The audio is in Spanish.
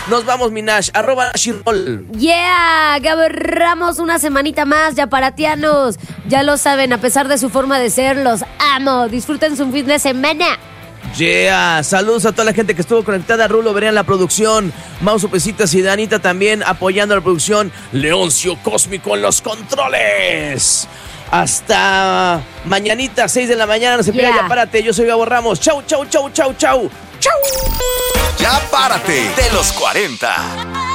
Nos vamos, Minash, @Nashirol. Yeah, Gabo Ramos, una semanita más, ya paratianos. Ya lo saben, a pesar de su forma de ser, los amo. Disfruten su fin de semana. Yeah, saludos a toda la gente que estuvo conectada. Rulo Berea en la producción, Mauso Pesitas y Danita también apoyando la producción. Leoncio Cósmico en los controles. Hasta mañanita, 6 de la mañana. No se pierda, Ya Párate. Yo soy Gabo Ramos. Chau, chau, chau, chau, chau. Chau. Ya Párate de los 40.